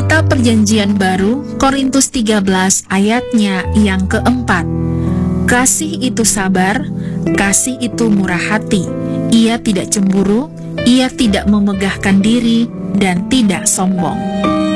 Kitab Perjanjian Baru, Korintus 13 ayatnya yang keempat. Kasih itu sabar, kasih itu murah hati, ia tidak cemburu, ia tidak memegahkan diri, dan tidak sombong.